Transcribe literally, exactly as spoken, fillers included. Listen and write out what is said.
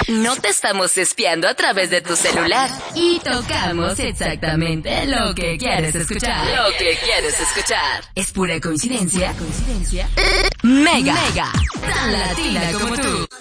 No te estamos espiando a través de tu celular. Y tocamos exactamente lo que quieres escuchar. Lo que quieres escuchar. Es pura coincidencia. Coincidencia. Mega. Mega. Tan latina como tú.